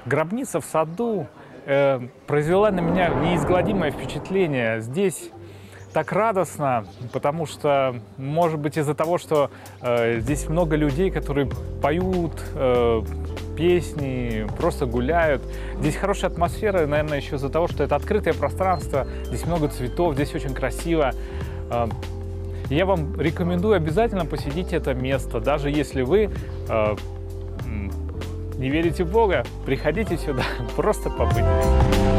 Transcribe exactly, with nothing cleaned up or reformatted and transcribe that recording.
Гробница в саду э, произвела на меня неизгладимое впечатление. Здесь так радостно, потому что, может быть, из-за того, что э, здесь много людей, которые поют э, песни, просто гуляют. Здесь хорошая атмосфера, наверное, еще из-за того, что это открытое пространство, здесь много цветов, здесь очень красиво. Э, я вам рекомендую обязательно посетить это место, даже если вы э, не верите в Бога, приходите сюда, просто побыть.